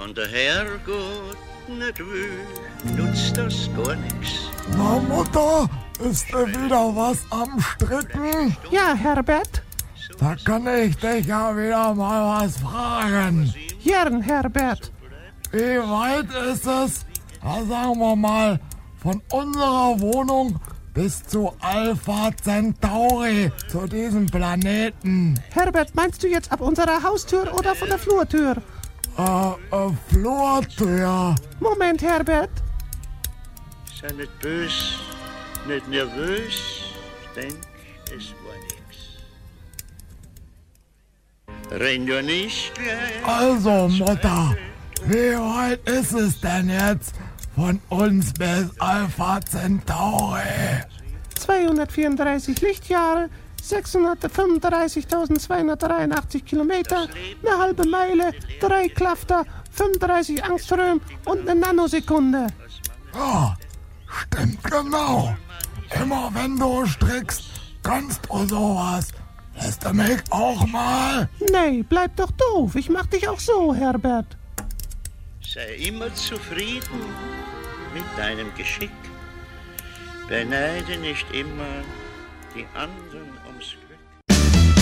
Von der Herrgott nicht will, nutzt das gar nix. Na Mutter, ist da wieder was am Stricken? Ja, Herbert? Da kann ich dich ja wieder mal was fragen. Gern, Herbert. Wie weit ist es, sagen wir mal, von unserer Wohnung bis zu Alpha Centauri, zu diesem Planeten? Herbert, meinst du jetzt ab unserer Haustür oder von der Flurtür? Flurtür. Moment, Herbert. Sei nicht bös, nicht nervös, denk, es war nix. Renn ja nicht gleich. Also, Mutter, wie weit ist es denn jetzt von uns bis Alpha Centauri? 234 Lichtjahre, 635.283 Kilometer, eine halbe Meile, 3 Klafter, 35 Angström und eine Nanosekunde. Ja, stimmt genau. Immer wenn du strickst, kannst du sowas. Lässt du mich auch mal? Nee, bleib doch doof. Ich mach dich auch so, Herbert. Sei immer zufrieden mit deinem Geschick. Beneide nicht immer die anderen ums